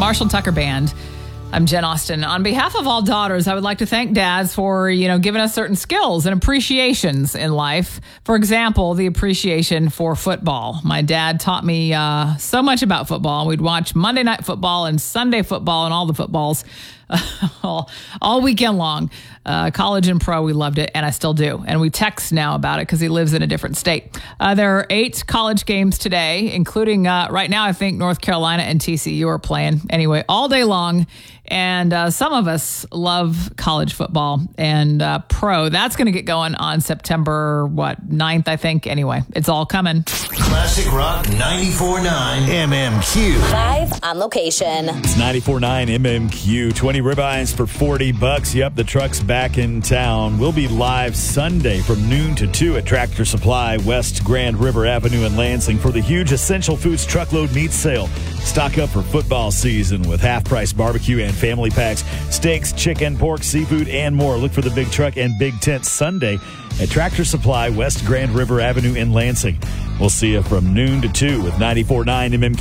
Marshall Tucker Band. I'm Jen Austen. On behalf of all daughters, I would like to thank dads for, giving us certain skills and appreciations in life. For example, the appreciation for football. My dad taught me so much about football. We'd watch Monday Night Football and Sunday football and all the footballs all weekend long. College and pro, we loved it, and I still do. And we text now about it because he lives in a different state. There are 8 college games today, including right now, I think North Carolina and TCU are playing. Anyway, all day long. And some of us love college football and pro. That's going to get going on September, 9th, I think. Anyway, it's all coming. Classic Rock 94.9 MMQ. Live on location. It's 94.9 MMQ. 20 ribeyes for $40. Yep, the truck's back in town. We'll be live Sunday from noon to 2 at Tractor Supply, West Grand River Avenue in Lansing for the huge Essential Foods truckload meat sale. Stock up for football season with half-price barbecue and family packs, steaks, chicken, pork, seafood, and more. Look for the big truck and big tent Sunday at Tractor Supply, West Grand River Avenue in Lansing. We'll see you from noon to 2 with 94.9 MMQ.